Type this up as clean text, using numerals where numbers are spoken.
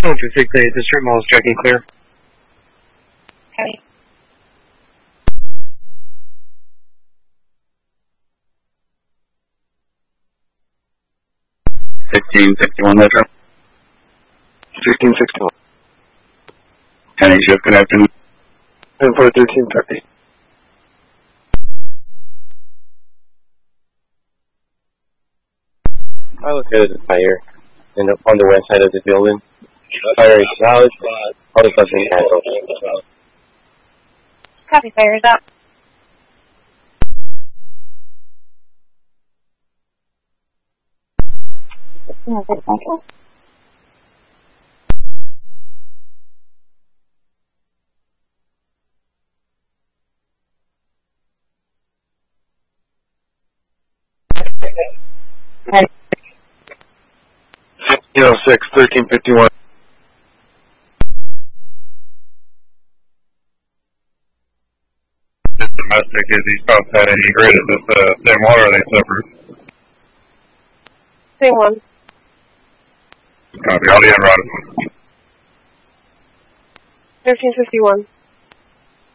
Specifically, District Mall is tracking clear. Okay. $1561 Metro. 1561. County Shift, good afternoon. 1330. I located the fire on the west side of the building. Fire is out. All the buses handled. Copy, fire is out. Hey. 1506, 1351. This domestic is eastbound San Egret. Is this the same one or are they separate? Same one. Copy. All the en route. 1351.